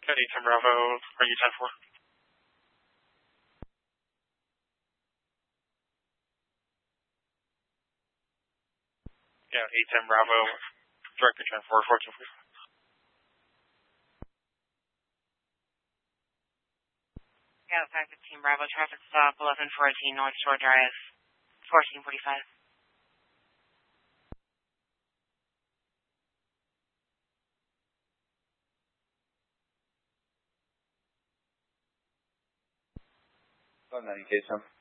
Got 810 Bravo, are you 10-4? Yeah, 810 Bravo, director 10-4, 14 please. Yeah, 515 Bravo, traffic stop, 1114 North Shore Drive, 1445. On 90K, Sam.